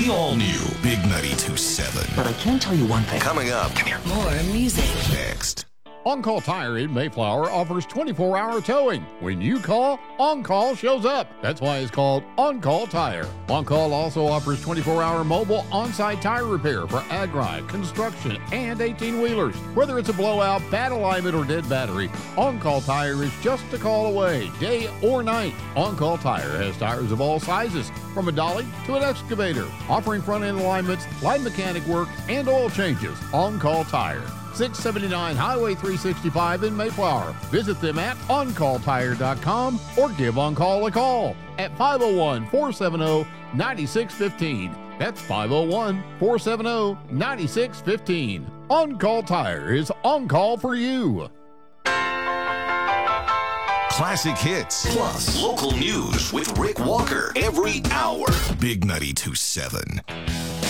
The all-new Big 92.7. But I can tell you one thing. Coming up. Come here. More music. Next. On-Call Tire in Mayflower offers 24-hour towing. When you call, On-Call shows up. That's why it's called On-Call Tire. On-Call also offers 24-hour mobile on-site tire repair for ag-ride, construction, and 18-wheelers. Whether it's a blowout, bad alignment, or dead battery, On-Call Tire is just a call away, day or night. On-Call Tire has tires of all sizes, from a dolly to an excavator, offering front-end alignments, light mechanic work, and oil changes. On-Call Tire. 679 Highway 365 in Mayflower. Visit them at OnCallTire.com or give On-Call a call at 501-470-9615. That's 501-470-9615. On-Call Tire is on call for you. Classic hits plus local news with Rick Walker every hour. Big 92.7.